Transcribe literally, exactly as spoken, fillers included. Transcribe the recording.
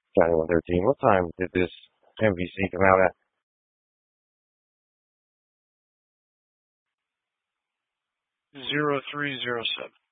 County one thirteen. What time did this M V C come out at? Zero three zero seven.